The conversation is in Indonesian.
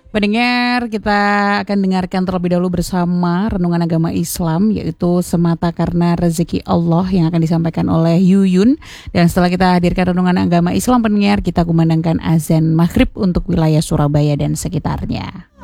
Pendengar, kita akan dengarkan terlebih dahulu bersama Renungan Agama Islam, yaitu Semata Karena Rezeki Allah, yang akan disampaikan oleh Yuyun. Dan setelah kita hadirkan Renungan Agama Islam, pendengar, kita kumandangkan azan maghrib untuk wilayah Surabaya dan sekitarnya.